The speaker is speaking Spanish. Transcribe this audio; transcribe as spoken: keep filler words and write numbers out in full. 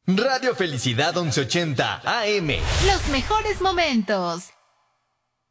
Radio Felicidad once ochenta A M. Los mejores momentos.